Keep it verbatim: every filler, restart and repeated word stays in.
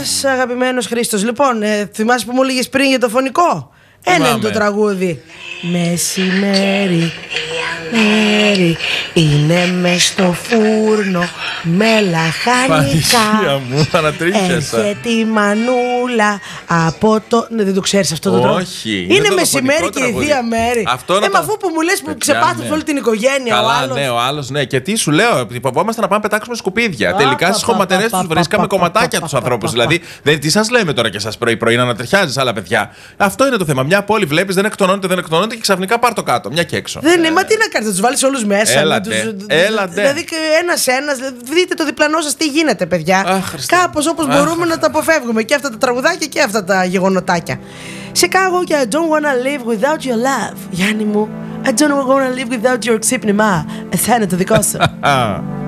μας, αγαπημένος Χρήστος. Λοιπόν, ε, θυμάσαι που μου έλεγες πριν για το φωνικό? Ένα είναι το τραγούδι. Μεσημέρι, μέρι, είναι μες στο φούρνο με λαχανικά. Μου, ανατρίχιασα. Έρχεται τη μανούλα από το... Ναι, δεν το ξέρεις αυτό το τρόπο? Όχι. Είναι, είναι μεσημέρι και η Θεία Μέρη. Αυτό ε, το... μα αφού που μου λες που ξεπάθησε όλη την οικογένεια. Καλά, ο άλλος. ναι, ο άλλος, ναι. Και τι σου λέω, φοβόμαστε να πάμε πετάξουμε σκουπίδια. Α, Τελικά στις χωματερές τους βρίσκαμε κομματάκια τους ανθρώπους. Δηλαδή, δεν, τι σας λέμε τώρα και σας πρωί-πρωί να ανατριχιάζεις άλλα παιδιά. Αυτό είναι το θέμα. Μια πόλη βλέπεις, δεν εκτονώνεται, δεν εκτονώνεται και ξαφνικά πάρ' το κάτω. Μια και έξω. Δεν είναι, μα τι να κάνεις, θα τους βάλεις όλους μέσα. Έλατε. Έλατε. Δηλαδή, ένας-ένας, δείτε το διπλανό σας τι γίνεται, παιδιά. Κάπως όπως μπορούμε να τα αποφεύγουμε. Και αυτά τα τραγουδάκια και αυτά τα γεγονοτάκια. Chicago και I don't wanna live without your love. Γιάννη μου, I don't wanna live without your ξύπνημα. Εσένα το δικό σου.